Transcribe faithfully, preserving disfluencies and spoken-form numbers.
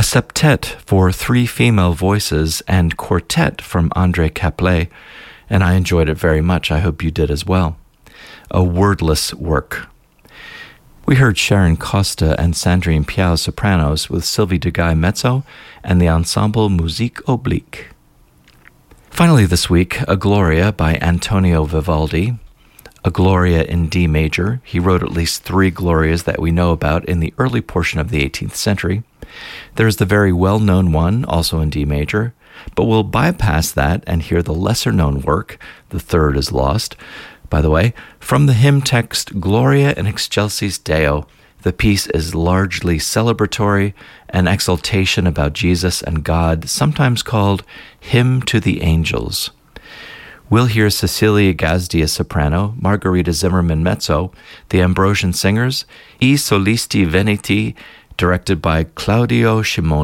septet for three female voices and quartet from André Caplet, and I enjoyed it very much. I hope you did as well. A wordless work. We heard Sharon Costa and Sandrine Piao sopranos with Sylvie Deguy mezzo and the ensemble Musique Oblique. Finally this week, a Gloria by Antonio Vivaldi, a Gloria in D major. He wrote at least three Glorias that we know about in the early portion of the eighteenth century. There's the very well-known one, also in D major, but we'll bypass that and hear the lesser-known work, the third is lost, by the way, from the hymn text Gloria in Excelsis Deo. The piece is largely celebratory, an exaltation about Jesus and God, sometimes called Hymn to the Angels. We'll hear Cecilia Gazdia soprano, Margarita Zimmerman mezzo, the Ambrosian singers, I Solisti Veneti, directed by Claudio Scimoni.